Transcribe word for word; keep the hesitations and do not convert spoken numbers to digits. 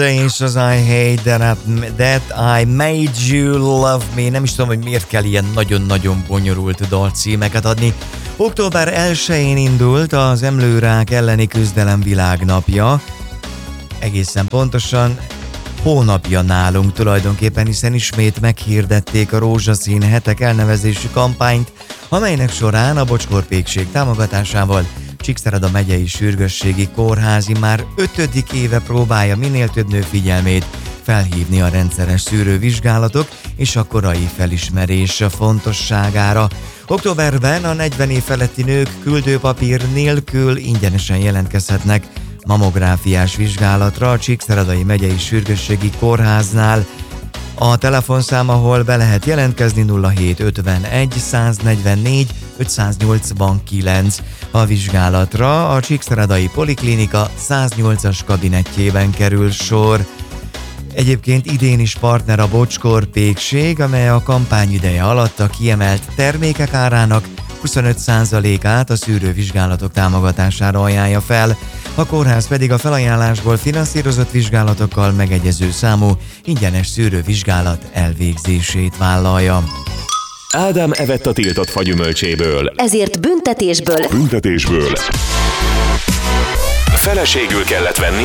És az I hate that, that I made you love me. Nem is tudom, hogy miért kell ilyen nagyon-nagyon bonyolult dalcímeket adni. október elsején indult az emlőrák elleni küzdelem világnapja. Egészen pontosan hónapja nálunk tulajdonképpen, hiszen ismét meghirdették a Rózsaszín hetek elnevezésű kampányt, amelynek során a Bocskor-pékség támogatásával Csíkszereda megyei sürgősségi kórházi már ötödik éve próbálja minél több nő figyelmét felhívni a rendszeres szűrővizsgálatok és a korai felismerés fontosságára. Októberben a negyven év feletti nők küldőpapír nélkül ingyenesen jelentkezhetnek mamográfiás vizsgálatra a Csíkszeredai megyei sürgősségi kórháznál. A telefonszám, ahol be lehet jelentkezni, nulla hét ötvenegy száznegyvennégy ötszáznyolcvankilenc. A vizsgálatra a Csíkszeredai Poliklinika száznyolcas kabinetjében kerül sor. Egyébként idén is partner a Bocskor-pékség, amely a kampány ideje alatt a kiemelt termékek árának huszonöt százalékát a szűrővizsgálatok támogatására ajánlja fel. A kórház pedig a felajánlásból finanszírozott vizsgálatokkal megegyező számú ingyenes szűrővizsgálat elvégzését vállalja. Ádám evett a tiltott fagyümölcséből. Ezért büntetésből. Büntetésből. Feleségül kellett venni